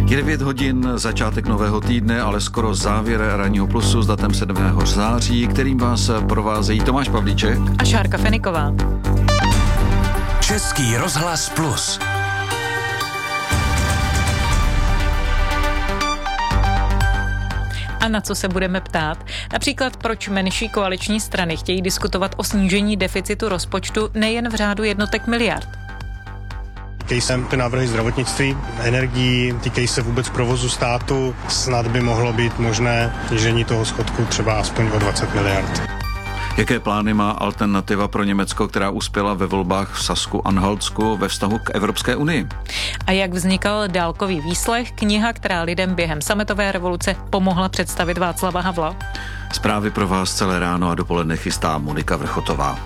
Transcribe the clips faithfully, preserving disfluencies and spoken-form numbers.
Je devět hodin, začátek nového týdne, ale skoro závěr ranního plusu s datem sedmého září, kterým vás provázejí Tomáš Pavlíček a Šárka Feniková. Český rozhlas Plus. A na co se budeme ptát? Například, proč menší koaliční strany chtějí diskutovat o snížení deficitu rozpočtu nejen v řádu jednotek miliard. Týkají se ty návrhy zdravotnictví, energií, týkají se vůbec provozu státu. Snad by mohlo být možné snížení toho schodku třeba aspoň o dvacet miliard. Jaké plány má alternativa pro Německo, která uspěla ve volbách v Sasku-Anhaltsku ve vztahu k Evropské unii? A jak vznikal dálkový výslech, kniha, která lidem během sametové revoluce pomohla představit Václava Havla? Zprávy pro vás celé ráno a dopoledne chystá Monika Vrchotová.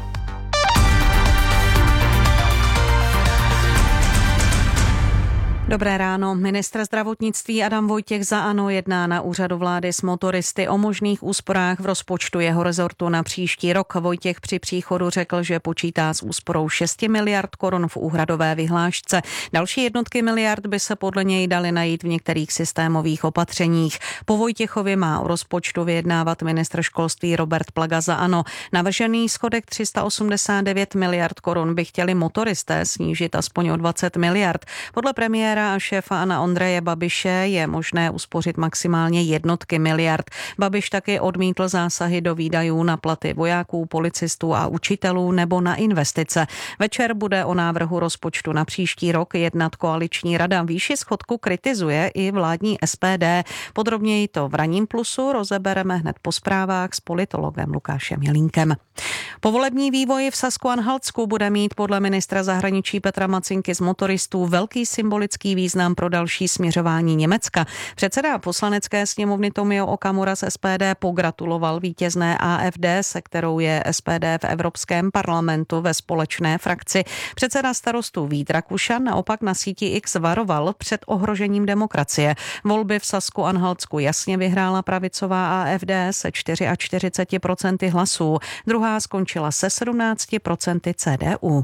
Dobré ráno. Ministr zdravotnictví Adam Vojtěch za ANO jedná na úřadu vlády s motoristy o možných úsporách v rozpočtu jeho rezortu na příští rok. Vojtěch při příchodu řekl, že počítá s úsporou šest miliard korun v úhradové vyhlášce. Další jednotky miliard by se podle něj daly najít v některých systémových opatřeních. Po Vojtěchovi má o rozpočtu vyjednávat ministr školství Robert Plaga za ANO. Navržený schodek tři sta osmdesát devět miliard korun by chtěli motoristé snížit aspoň o dvacet miliard. Podle premiéra a šéfa Ana Ondreje Babiše je možné uspořit maximálně jednotky miliard. Babiš taky odmítl zásahy do výdajů na platy vojáků, policistů a učitelů nebo na investice. Večer bude o návrhu rozpočtu na příští rok jednat koaliční rada. Výši schodku kritizuje i vládní S P D. Podrobněji to v ranním plusu rozebereme hned po zprávách s politologem Lukášem Jelínkem. Povolební vývoj v Sasku-Anhaltsku bude mít podle ministra zahraničí Petra Macinky z motoristů velký symbolický význam pro další směřování Německa. Předseda poslanecké sněmovny Tomio Okamura z S P D pogratuloval vítězné A F D, se kterou je S P D v Evropském parlamentu ve společné frakci. Předseda starostů Vít Rakušan naopak na síti X varoval před ohrožením demokracie. Volby v Sasku-Anhaltsku jasně vyhrála pravicová A F D se čtyřiceti čtyři procenty hlasů. Druhá skončila se sedmnácti procenty C D U.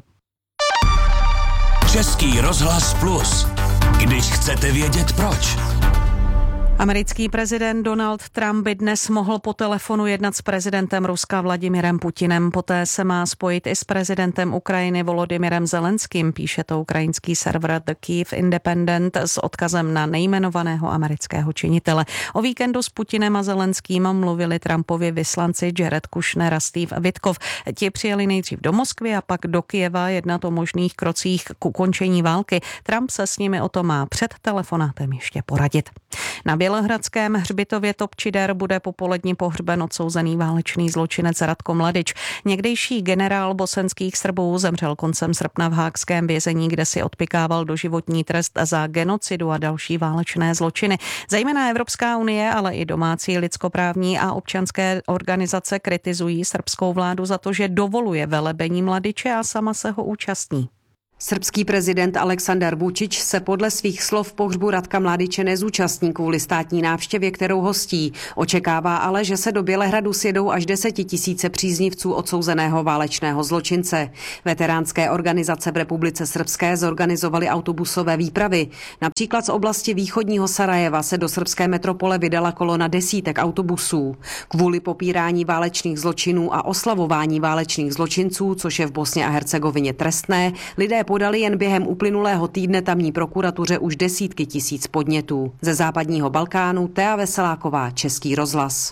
Český rozhlas Plus. Když chcete vědět proč. Americký prezident Donald Trump by dnes mohl po telefonu jednat s prezidentem Ruska Vladimirem Putinem. Poté se má spojit i s prezidentem Ukrajiny Volodymyrem Zelenským, píše to ukrajinský server The Kyiv Independent s odkazem na nejmenovaného amerického činitele. O víkendu s Putinem a Zelenským mluvili Trumpovi vyslanci Jared Kushner a Steve Witkoff. Ti přijeli nejdřív do Moskvy a pak do Kyjeva jednat o možných krocích k ukončení války. Trump se s nimi o to má před telefonátem ještě poradit. Na bělehradském hřbitově Topčider bude popolední pohřben odsouzený válečný zločinec Ratko Mladič. Někdejší generál bosenských Srbů zemřel koncem srpna v haagském vězení, kde si odpykával doživotní trest za genocidu a další válečné zločiny. Zejména Evropská unie, ale i domácí lidskoprávní a občanské organizace kritizují srbskou vládu za to, že dovoluje velebení Mladiče a sama se ho účastní. Srbský prezident Aleksandar Vučić se podle svých slov pohřbu Ratka Mladiče nezúčastní kvůli státní návštěvě, kterou hostí. Očekává ale, že se do Bělehradu sjedou až desetitisíce příznivců odsouzeného válečného zločince. Veteránské organizace v Republice Srbské zorganizovaly autobusové výpravy. Například z oblasti východního Sarajeva se do srbské metropole vydala kolona desítek autobusů. Kvůli popírání válečných zločinů a oslavování válečných zločinců, což je v Bosně a Hercegovině trestné, lidé podali jen během uplynulého týdne tamní prokuratuře už desítky tisíc podnětů. Ze západního Balkánu Tea Veseláková, Český rozhlas.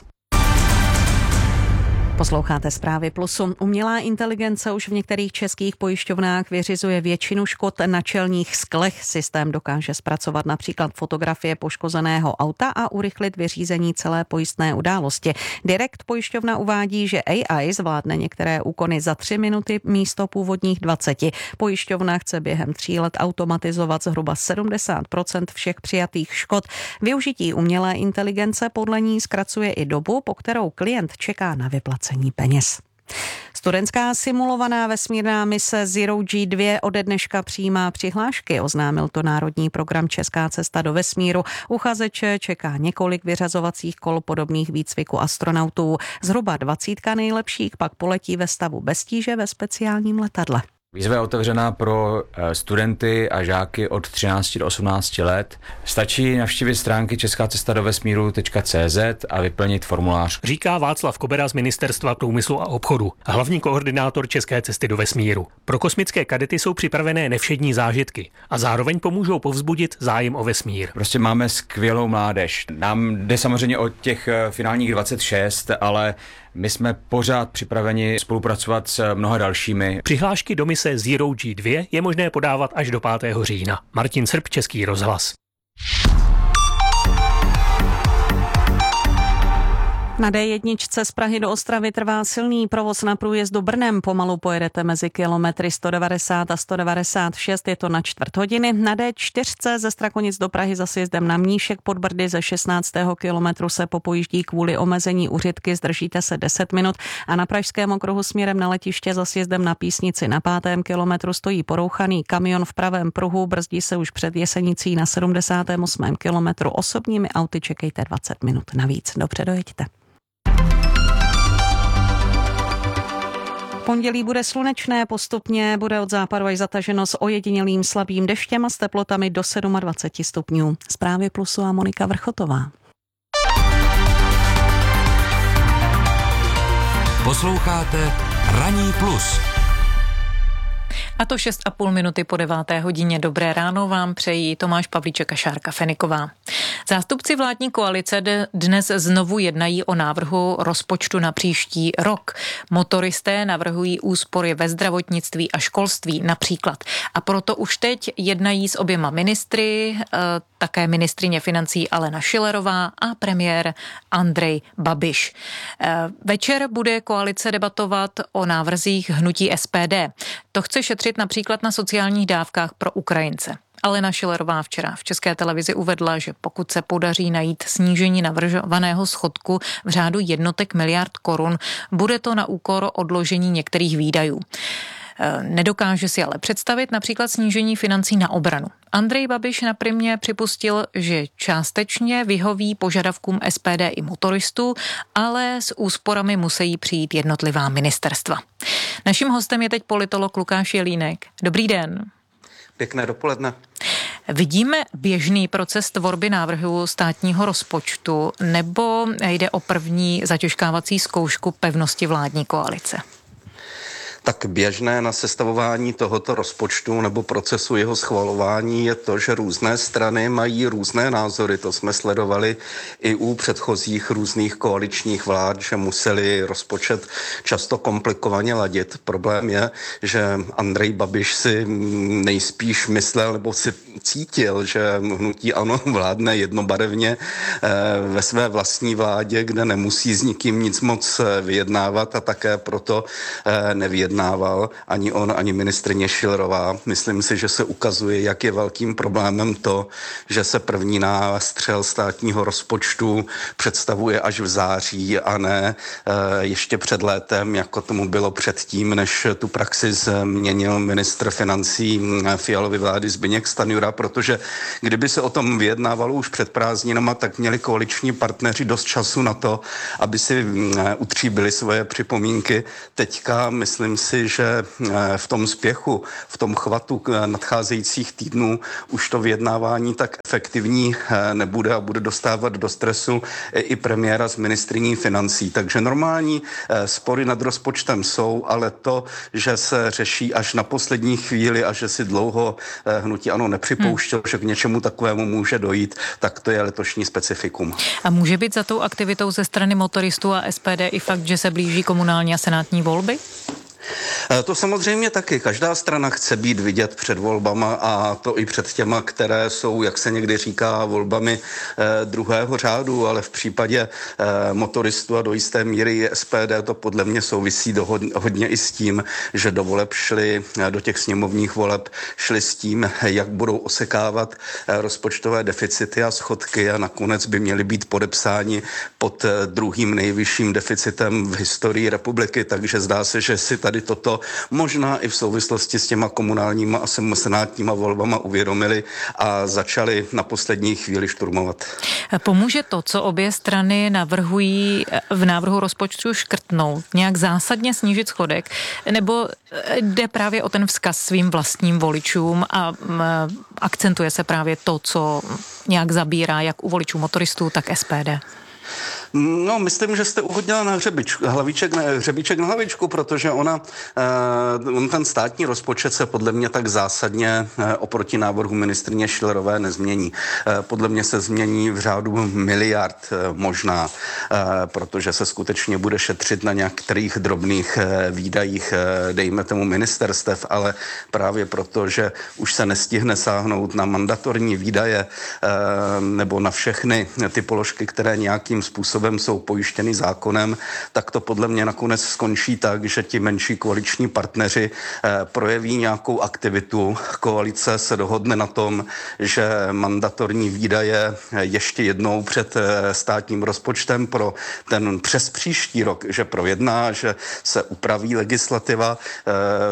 Posloucháte zprávy Plusu. Umělá inteligence už v některých českých pojišťovnách vyřizuje většinu škod na čelních sklech. Systém dokáže zpracovat například fotografie poškozeného auta a urychlit vyřízení celé pojistné události. Direkt pojišťovna uvádí, že A I zvládne některé úkony za tři minuty místo původních dvaceti. Pojišťovna chce během tří let automatizovat zhruba sedmdesát procent všech přijatých škod. Využití umělé inteligence podle ní zkracuje i dobu, po kterou klient čeká na vyplacení peněz. Studentská simulovaná vesmírná mise Zero G dva ode dneška přijímá přihlášky, oznámil to Národní program Česká cesta do vesmíru. Uchazeče čeká několik vyřazovacích kol podobných výcviku astronautů. Zhruba dvacítka nejlepších pak poletí ve stavu bez tíže ve speciálním letadle. Výzva je otevřená pro studenty a žáky od třinácti do osmnácti let. Stačí navštívit stránky česká cesta do vesmíru tečka cé zet a vyplnit formulář. Říká Václav Kobera z Ministerstva průmyslu a obchodu, hlavní koordinátor České cesty do vesmíru. Pro kosmické kadety jsou připravené nevšední zážitky a zároveň pomůžou povzbudit zájem o vesmír. Prostě máme skvělou mládež. Nám jde samozřejmě o těch finálních dvacet šest, ale my jsme pořád připraveni spolupracovat s mnoha dalšími. Přihlášky do mise Zero G dva je možné podávat až do pátého října. Martin Srb, Český rozhlas. Na dé jedna z Prahy do Ostravy trvá silný provoz na průjezdu Brnem. Pomalu pojedete mezi kilometry sto devadesát a sto devadesát šest, je to na čtvrt hodiny. Na dé čtyři ze Strakonic do Prahy za sjezdem na Mníšek pod Brdy ze šestnáctého kilometru se popojíždí kvůli omezení uřitky, zdržíte se deset minut a na Pražském okruhu směrem na letiště za sjezdem na Písnici na pátém kilometru stojí porouchaný kamion v pravém pruhu, brzdí se už před Jesenicí na sedmdesátém osmém kilometru. Osobními auty čekejte dvacet minut navíc. Dobře dojeďte. Pondělí bude slunečné, postupně bude od západu až zataženo s ojedinělým slabým deštěm a s teplotami do dvacet sedm stupňů. Zprávy Plusu a Monika Vrchotová. Posloucháte Ranní plus. A to šest a půl minuty po deváté hodině. Dobré ráno vám přejí Tomáš Pavlíček a Šárka Feniková. Zástupci vládní koalice dnes znovu jednají o návrhu rozpočtu na příští rok. Motoristé navrhují úspory ve zdravotnictví a školství například. A proto už teď jednají s oběma ministry, také ministryně financí Alena Schillerová a premiér Andrej Babiš. Večer bude koalice debatovat o návrzích hnutí S P D. To chce šetřit například na sociálních dávkách pro Ukrajince. Alena Schillerová včera v České televizi uvedla, že pokud se podaří najít snížení navrhovaného schodku v řádu jednotek miliard korun, bude to na úkor odložení některých výdajů. Nedokáže si ale představit například snížení financí na obranu. Andrej Babiš na Primě připustil, že částečně vyhoví požadavkům S P D i motoristů, ale s úsporami musí přijít jednotlivá ministerstva. Naším hostem je teď politolog Lukáš Jelínek. Dobrý den. Pěkné dopoledne. Vidíme běžný proces tvorby návrhu státního rozpočtu, nebo jde o první zatěžkávací zkoušku pevnosti vládní koalice? Tak běžné na sestavování tohoto rozpočtu nebo procesu jeho schvalování je to, že různé strany mají různé názory. To jsme sledovali i u předchozích různých koaličních vlád, že museli rozpočet často komplikovaně ladit. Problém je, že Andrej Babiš si nejspíš myslel nebo si cítil, že hnutí ANO vládne jednobarevně ve své vlastní vládě, kde nemusí s nikým nic moc vyjednávat a také proto nevyjednávat ani on, ani ministryně Schillerová. Myslím si, že se ukazuje, jak je velkým problémem to, že se první nástřel státního rozpočtu představuje až v září a ne e, ještě před létem, jako tomu bylo předtím, než tu praxi změnil ministr financí Fialovy vlády Zbyněk Stanjura, protože kdyby se o tom vyjednávalo už před prázdninama, tak měli koaliční partneři dost času na to, aby si utříbili svoje připomínky. Teďka myslím si, že v tom spěchu, v tom chvatu nadcházejících týdnů už to vyjednávání tak efektivní nebude a bude dostávat do stresu i premiéra s ministryní financí. Takže normální spory nad rozpočtem jsou, ale to, že se řeší až na poslední chvíli a že si dlouho hnutí ANO nepřipouštěl, hmm. že k něčemu takovému může dojít, tak to je letošní specifikum. A může být za tou aktivitou ze strany motoristů a S P D i fakt, že se blíží komunální a senátní volby? To samozřejmě taky. Každá strana chce být vidět před volbama a to i před těma, které jsou, jak se někdy říká, volbami eh, druhého řádu, ale v případě eh, motoristů a do jisté míry S P D to podle mě souvisí do, hodně i s tím, že do voleb šli, do těch sněmovních voleb šli s tím, jak budou osekávat eh, rozpočtové deficity a schodky a nakonec by měly být podepsáni pod eh, druhým nejvyšším deficitem v historii republiky, takže zdá se, že si tady tady toto možná i v souvislosti s těma komunálníma a senátníma volbama uvědomili a začali na poslední chvíli šturmovat. Pomůže to, co obě strany navrhují v návrhu rozpočtu škrtnout, nějak zásadně snížit schodek, nebo jde právě o ten vzkaz svým vlastním voličům a akcentuje se právě to, co nějak zabírá jak u voličů motoristů, tak S P D? No, myslím, že jste uhodila na hřebičku, hlavíček, na, hřebíček na hlavičku, protože ona, uh, on ten státní rozpočet se podle mě tak zásadně uh, oproti návrhu ministryně Schillerové nezmění. Uh, podle mě se změní v řádu miliard uh, možná, uh, protože se skutečně bude šetřit na některých drobných uh, výdajích, uh, dejme tomu ministerstev, ale právě proto, že už se nestihne sáhnout na mandatorní výdaje uh, nebo na všechny ty položky, které nějakým způsobem jsou pojištěny zákonem, tak to podle mě nakonec skončí tak, že ti menší koaliční partneři eh, projeví nějakou aktivitu. Koalice se dohodne na tom, že mandatorní výdaje ještě jednou před eh, státním rozpočtem pro ten přes příští rok, že projedná, že se upraví legislativa, eh,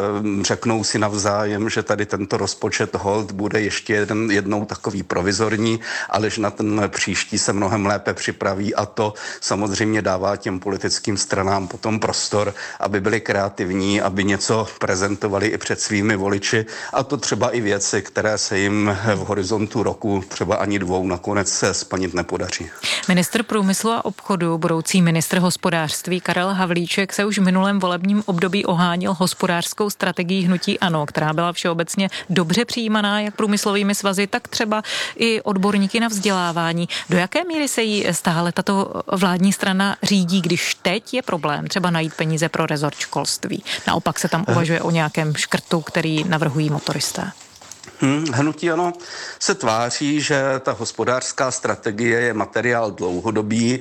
řeknou si navzájem, že tady tento rozpočet hold bude ještě jeden, jednou takový provizorní, ale že na ten příští se mnohem lépe připraví a to samozřejmě dává těm politickým stranám potom prostor, aby byli kreativní, aby něco prezentovali i před svými voliči a to třeba i věci, které se jim v horizontu roku třeba ani dvou nakonec se splnit nepodaří. Ministr průmyslu a obchodu, budoucí ministr hospodářství Karel Havlíček se už v minulém volebním období oháněl hospodářskou strategií hnutí ANO, která byla všeobecně dobře přijímaná jak průmyslovými svazy, tak třeba i odborníky na vzdělávání. Do jaké míry se jí stále tato vládní strana řídí, když teď je problém třeba najít peníze pro rezort školství? Naopak se tam uvažuje o nějakém škrtu, který navrhují motoristé. Hmm, hnutí ANO se tváří, že ta hospodářská strategie je materiál dlouhodobý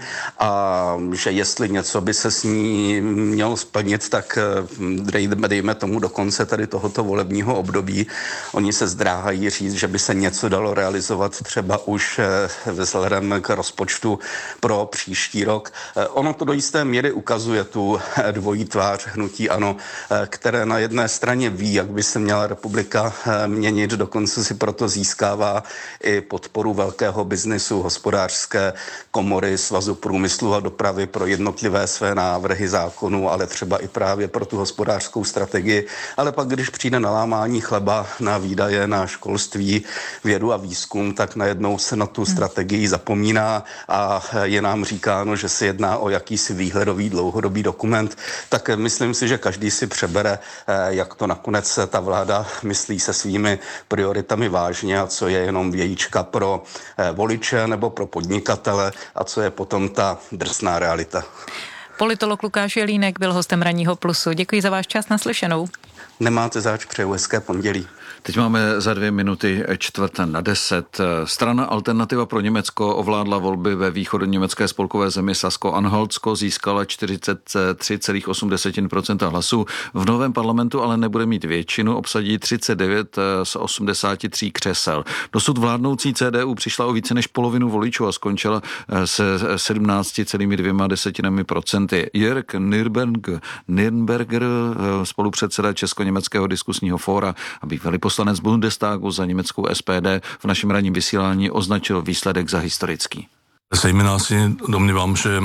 a že jestli něco by se s ní mělo splnit, tak dejme, dejme tomu do konce tady tohoto volebního období. Oni se zdráhají říct, že by se něco dalo realizovat třeba už vzhledem k rozpočtu pro příští rok. Ono to do jisté míry ukazuje tu dvojí tvář hnutí ANO, které na jedné straně ví, jak by se měla republika měnit, dokonce si proto získává i podporu velkého biznesu, hospodářské komory, Svazu průmyslu a dopravy pro jednotlivé své návrhy zákonů, ale třeba i právě pro tu hospodářskou strategii. Ale pak, když přijde na lámání chleba, na výdaje, na školství, vědu a výzkum, tak najednou se na tu strategii zapomíná a je nám říkáno, že se jedná o jakýsi výhledový dlouhodobý dokument. Tak myslím si, že každý si přebere, jak to nakonec ta vláda myslí se svými prioritami vážně a co je jenom vějíčka pro voliče nebo pro podnikatele a co je potom ta drsná realita. Politolog Lukáš Jelínek byl hostem Ranního Plusu. Děkuji za váš čas, naslyšenou. Nemáte zač, přeju hezké pondělí. Teď máme za dvě minuty čtvrt na deset. Strana Alternativa pro Německo ovládla volby ve východoněmecké spolkové zemi Sasko-Anhaltsko, získala čtyřicet tři celá osm procenta hlasů. V novém parlamentu ale nebude mít většinu, obsadí třicet devět z osmdesáti tří křesel. Dosud vládnoucí C D U přišla o více než polovinu voličů a skončila se sedmnáct celá dvě desetinami procenty. Jörg Nürnberg, Nürnberger, spolupředseda Česko-německého diskusního fóra a bývalý poslanec Bundestagu za německou S P D v našem ranním vysílání označil výsledek za historický. Zejména si domnívám, že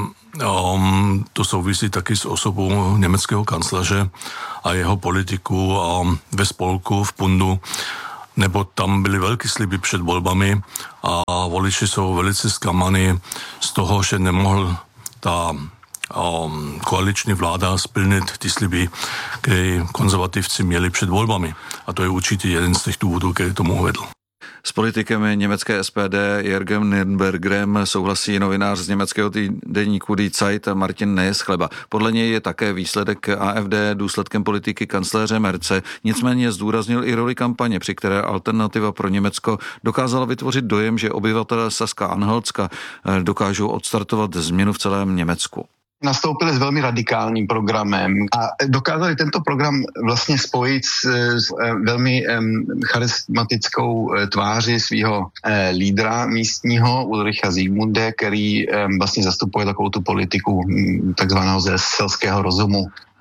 um, to souvisí taky s osobou německého kancléře a jeho politiku um, ve spolku v Bundu, nebo tam byly velké sliby před volbami a voliči jsou velice zklamaní z toho, že nemohl ta um, koaliční vláda splnit ty sliby, které konzervativci měli před volbami. A to je určitě jeden z těch důvodů, který tomu uvedl. S politikem německé S P D Jörgem Nürnbergerem souhlasí novinář z německého týdeníku Die Zeit Martin Nejeschleba. Podle něj je také výsledek A F D důsledkem politiky kancléře Merce, nicméně zdůraznil i roli kampaně, při které Alternativa pro Německo dokázala vytvořit dojem, že obyvatelé Saska-Anhaltska dokážou odstartovat změnu v celém Německu. Nastoupili s velmi radikálním programem a dokázali tento program vlastně spojit s, s velmi um, charismatickou tváří svého uh, lídra místního Ulricha Ziemunde, který um, vlastně zastupuje takovou tu politiku um, takzvaného ze selského rozumu,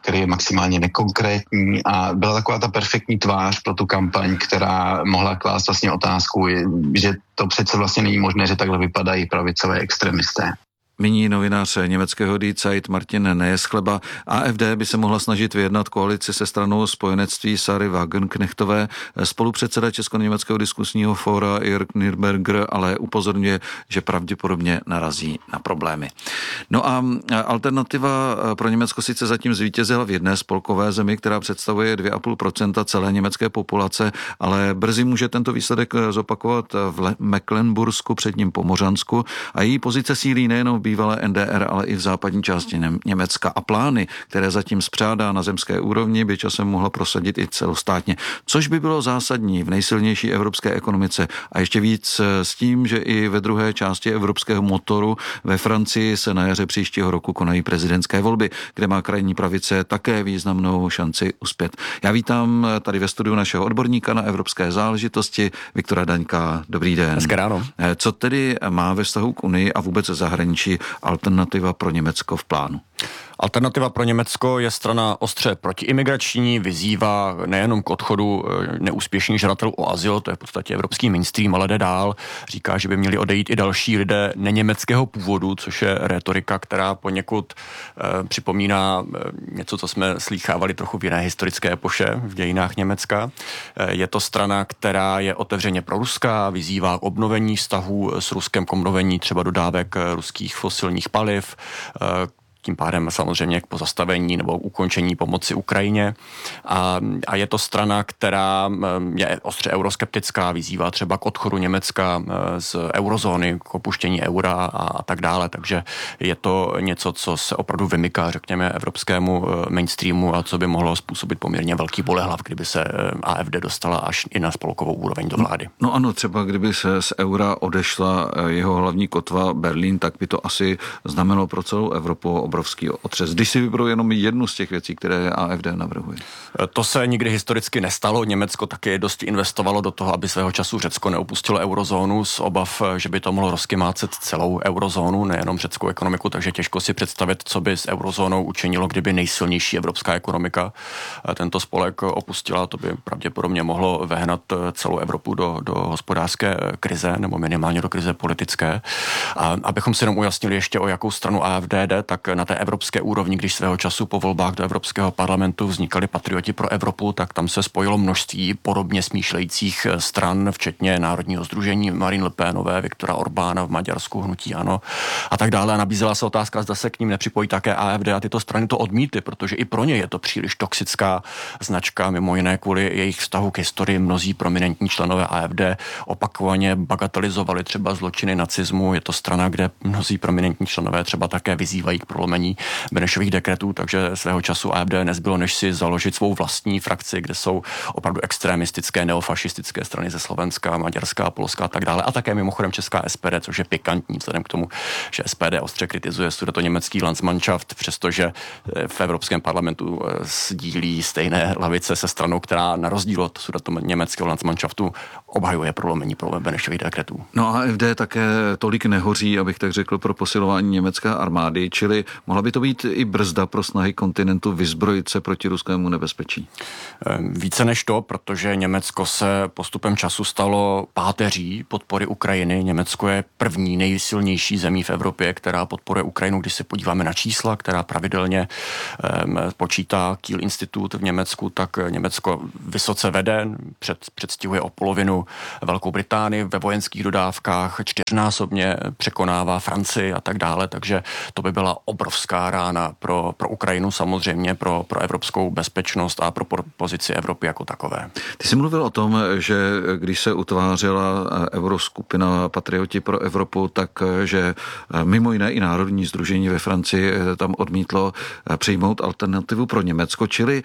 který je maximálně nekonkrétní a byla taková ta perfektní tvář pro tu kampaň, která mohla klást vlastně otázku, že to přece vlastně není možné, že takhle vypadají pravicové extremisté. Míní novinář německého Die Zeit Martin Nejeschleba. A F D by se mohla snažit vyjednat koalici se stranou spojenectví Sary Wagenknechtové. Spolupředseda Česko-německého diskusního fóra Jörg Nürnberger ale upozorňuje, že pravděpodobně narazí na problémy. No a alternativa pro Německo sice zatím zvítězila v jedné spolkové zemi, která představuje dvě a půl procenta celé německé populace, ale brzy může tento výsledek zopakovat v Mecklenbursku, předním Pomořansku, a její pozice sílí nejenom v bývalé N D R, ale i v západní části Německa. A plány, které zatím spřádá na zemské úrovni, by časem mohla prosadit i celostátně, což by bylo zásadní v nejsilnější evropské ekonomice. A ještě víc s tím, že i ve druhé části evropského motoru ve Francii se na jaře příštího roku konají prezidentské volby, kde má krajní pravice také významnou šanci uspět. Já vítám tady ve studiu našeho odborníka na evropské záležitosti, Viktora Daňka. Dobrý den. Hezké ráno. Co tedy má ve vztahu k Unii a vůbec zahraničí alternativa pro Německo v plánu? Alternativa pro Německo je strana ostře protiimigrační, vyzývá nejenom k odchodu neúspěšných žadatelů o azyl, to je v podstatě evropský mainstream, ale jde dál. Říká, že by měli odejít i další lidé neněmeckého původu, což je rétorika, která poněkud eh, připomíná eh, něco, co jsme slýchávali trochu v jiné historické epoše v dějinách Německa. Eh, je to strana, která je otevřeně proruská, vyzývá k obnovení vztahů s Ruskem, k obnovení třeba dodávek ruských fosilních paliv, eh, tím pádem samozřejmě k pozastavení nebo ukončení pomoci Ukrajině. A, a je to strana, která je ostře euroskeptická, vyzývá třeba k odchodu Německa z eurozóny, k opuštění eura a, a tak dále. Takže je to něco, co se opravdu vymyká, řekněme, evropskému mainstreamu a co by mohlo způsobit poměrně velký bolehlav, kdyby se A F D dostala až i na spolkovou úroveň do vlády. No, no ano, třeba kdyby se z eura odešla jeho hlavní kotva Berlín, tak by to asi znamenalo pro celou Evropu obrovský otřes. Když si vyberou jenom jednu z těch věcí, které A F D navrhuje. To se nikdy historicky nestalo. Německo taky dosti investovalo do toho, aby svého času Řecko neopustilo eurozónu z obav, že by to mohlo rozkymácet celou eurozónu, nejenom řeckou ekonomiku, takže těžko si představit, co by s eurozónou učinilo, kdyby nejsilnější evropská ekonomika tento spolek opustila. To by pravděpodobně mohlo vehnat celou Evropu do, do hospodářské krize, nebo minimálně do krize politické. A abychom si jenom ujasnili ještě, o jakou stranu A F D jde, tak na té evropské úrovni, když svého času po volbách do Evropského parlamentu vznikali Patrioti pro Evropu, tak tam se spojilo množství podobně smýšlejících stran, včetně Národního sdružení Marine Le Penové, Viktora Orbána v Maďarsku, hnutí ANO a tak dále. A nabízela se otázka, zda se k ním nepřipojí také A F D, a tyto strany to odmítly, protože i pro ně je to příliš toxická značka, mimo jiné kvůli jejich vztahu k historii. Mnozí prominentní členové A F D opakovaně bagatelizovali třeba zločiny nacismu. Je to strana, kde mnozí prominentní členové třeba také vyzývají k prolomení Benešových dekretů, takže svého času A F D nezbylo, než si založit svou vlastní frakci, kde jsou opravdu extremistické, neofašistické strany ze Slovenska, Maďarska, Polska a tak dále. A také mimochodem česká S P D, což je pikantní, vzhledem k tomu, že S P D ostře kritizuje sudetoněmecký Landsmannschaft, přestože v Evropském parlamentu sdílí stejné lavice se stranou, která na rozdíl od sudetoněmeckého Landsmannschaftu obhajuje prolomení Benešových dekretů. No a A F D také tolik nehoří, abych tak řekl, pro posilování německé armády, čili mohla by to být i brzda pro snahy kontinentu vyzbrojit se proti ruskému nebezpečí? Více než to, protože Německo se postupem času stalo páteří podpory Ukrajiny. Německo je první nejsilnější zemí v Evropě, která podporuje Ukrajinu. Když se podíváme na čísla, která pravidelně um, počítá Kiel Institut v Německu, tak Německo vysoce vede, před, předstihuje o polovinu Velkou Británii ve vojenských dodávkách, čtyřnásobně překonává Francii a tak dále, takže to by byla obrovská rána pro, pro Ukrajinu, samozřejmě pro, pro evropskou bezpečnost a pro pozici Evropy jako takové. Ty jsi mluvil o tom, že když se utvářela euroskupina Patrioti pro Evropu, tak že mimo jiné i Národní sdružení ve Francii tam odmítlo přijmout alternativu pro Německo, čili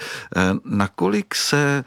nakolik se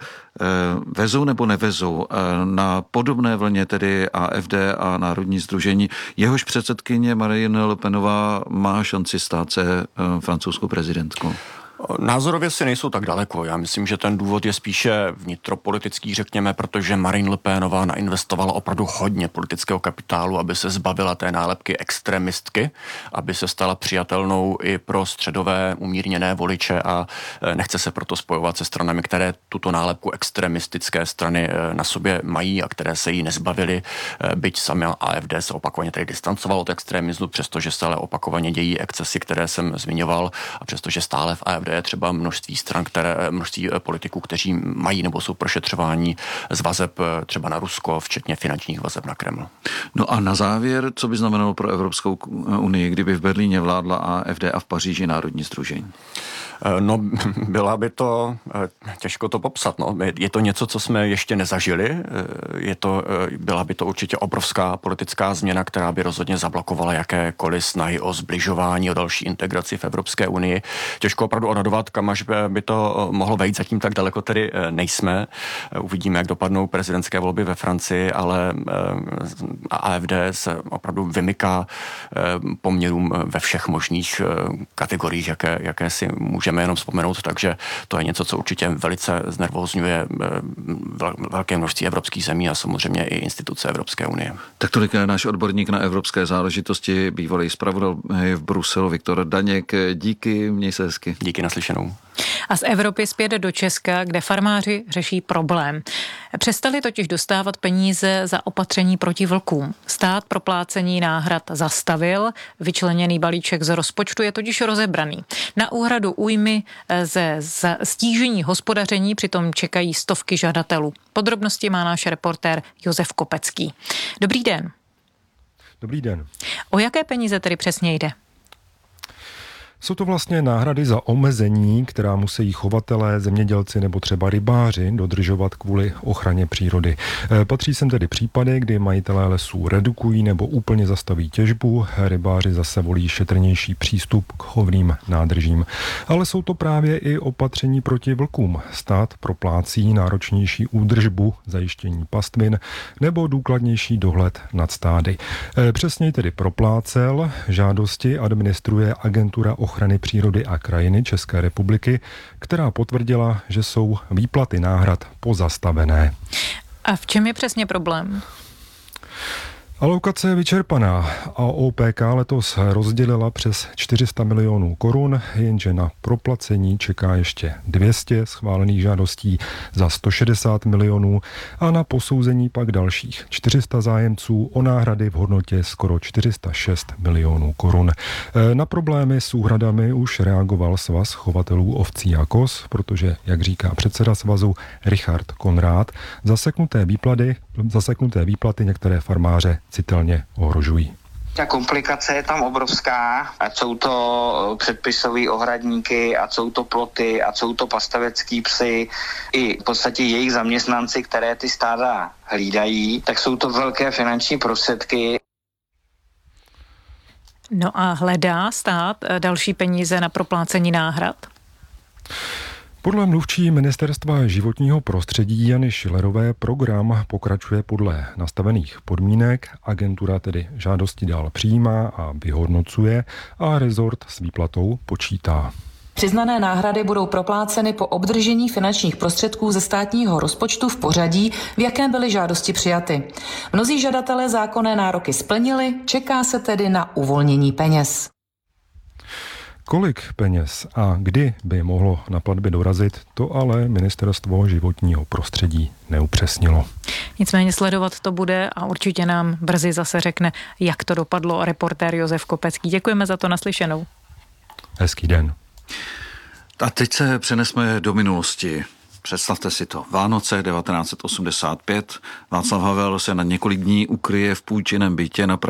vezou nebo nevezou na podobné vlně tedy A F D a Národní sdružení. Jehož předsedkyně Marine Le Penová má šanci stát se francouzskou prezidentkou. Názorově si nejsou tak daleko. Já myslím, že ten důvod je spíše vnitropolitický, řekněme, protože Marine Le Penová nainvestovala opravdu hodně politického kapitálu, aby se zbavila té nálepky extremistky, aby se stala přijatelnou i pro středové umírněné voliče a nechce se proto spojovat se stranami, které tuto nálepku extremistické strany na sobě mají a které se jí nezbavily, byť sami A F D se opakovaně tady distancovalo od extremismu, přestože se ale opakovaně dějí excesy, které jsem zmiňoval, a přestože stále v A F D je třeba množství stran, které, množství politiků, kteří mají nebo jsou prošetřování z vazeb třeba na Rusko, včetně finančních vazeb na Kreml. No a na závěr, co by znamenalo pro Evropskou unii, kdyby v Berlíně vládla A F D a v Paříži Národní sdružení? No, byla by to, těžko to popsat, no. Je to něco, co jsme ještě nezažili, je to, byla by to určitě obrovská politická změna, která by rozhodně zablokovala jakékoliv snahy o zbližování, o další integraci v Evropské unii. Těžko opravdu odhadovat, kam až by to mohlo vejít, zatím tak daleko tedy nejsme. Uvidíme, jak dopadnou prezidentské volby ve Francii, ale A F D se opravdu vymyká poměrům ve všech možných kategoriích, jaké, jaké si můžeme jenom vzpomenout, takže to je něco, co určitě velice znervózňuje velké množství evropských zemí a samozřejmě i instituce Evropské unie. Tak tolik je náš odborník na evropské záležitosti, bývalý zpravodaj v Bruselu Viktor Daněk. Díky, měj se hezky. Díky, naslyšenou. A z Evropy zpět do Česka, kde farmáři řeší problém. Přestali totiž dostávat peníze za opatření proti vlkům. Stát proplácení náhrad zastavil, vyčleněný balíček z rozpočtu je totiž rozebraný. Na úhradu újmy ze stížení hospodaření přitom čekají stovky žadatelů. Podrobnosti má náš reportér Josef Kopecký. Dobrý den. Dobrý den. O jaké peníze tedy přesně jde? Jsou to vlastně náhrady za omezení, která musí chovatelé, zemědělci nebo třeba rybáři dodržovat kvůli ochraně přírody. Patří sem tedy případy, kdy majitelé lesů redukují nebo úplně zastaví těžbu, rybáři zase volí šetrnější přístup k chovným nádržím. Ale jsou to právě i opatření proti vlkům. Stát proplácí náročnější údržbu, zajištění pastvin nebo důkladnější dohled nad stády. Přesněji tedy proplácel, žádosti administruje agentura ochrany přírody a krajiny České republiky, která potvrdila, že jsou výplaty náhrad pozastavené. A v čem je přesně problém? Alokace je vyčerpaná a O P K letos rozdělila přes čtyři sta milionů korun, jenže na proplacení čeká ještě dvě stě schválených žádostí za sto šedesát milionů a na posouzení pak dalších čtyři sta zájemců o náhrady v hodnotě skoro čtyři sta šest milionů korun. Na problémy s úhradami už reagoval Svaz chovatelů ovcí a koz, protože, jak říká předseda svazu Richard Konrád, zaseknuté výplaty, zaseknuté výplaty některé farmáře citelně ohrožují. Ta komplikace je tam obrovská, ať jsou to předpisové ohradníky, ať jsou to ploty, ať jsou to pastavecký psy, i v podstatě jejich zaměstnanci, které ty stáda hlídají, tak jsou to velké finanční prostředky. No a hledá stát další peníze na proplácení náhrad? Podle mluvčí Ministerstva životního prostředí Jany Schillerové program pokračuje podle nastavených podmínek. Agentura tedy žádosti dál přijímá a vyhodnocuje a rezort s výplatou počítá. Přiznané náhrady budou propláceny po obdržení finančních prostředků ze státního rozpočtu v pořadí, v jakém byly žádosti přijaty. Mnozí žadatelé zákonné nároky splnili, čeká se tedy na uvolnění peněz. Kolik peněz a kdy by mohlo na platby dorazit, to ale Ministerstvo životního prostředí neupřesnilo. Nicméně sledovat to bude a určitě nám brzy zase řekne, jak to dopadlo reportér Josef Kopecký. Děkujeme za to, naslyšenou. Hezký den. A teď se přenesme do minulosti. Představte si to. Vánoce devatenáct set osmdesát pět. Václav Havel se na několik dní ukryje v půjčeném bytě na